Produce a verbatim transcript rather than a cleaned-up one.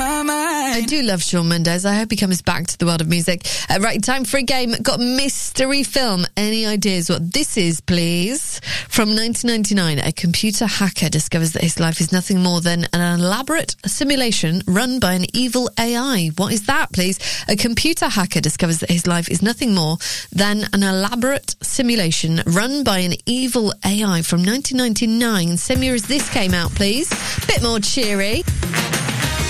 my mind. I do love Shawn Mendes. I hope he comes back to the world of music. Uh, right, time for a game. Got mystery film. Any ideas what this is, please? From nineteen ninety-nine, a computer hacker discovers that his life is nothing more than an elaborate simulation run by an evil A I. What is that, please? A computer hacker discovers that his life is nothing more than an elaborate simulation run by an evil A I from nineteen ninety-nine. Same year as this came out, please. Bit more cheery.